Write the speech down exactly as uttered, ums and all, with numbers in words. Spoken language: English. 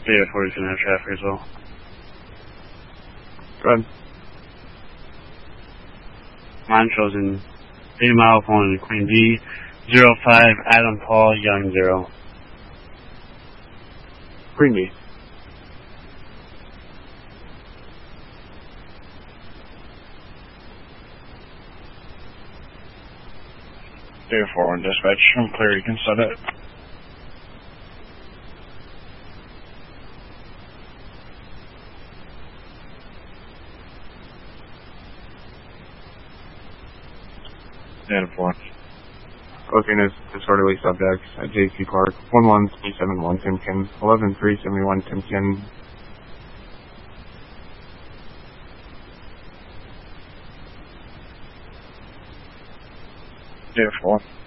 Data four is going to have traffic as well. Go ahead. Mine shows in eighty mile phone in Queen D, zero five Adam Paul Young zero. Queen D. Data four on dispatch. I'm clear, you can set it. Data four. Looking at disorderly subjects at J C Park, one one three seven one Timken, eleven three seven one Timken. Data four.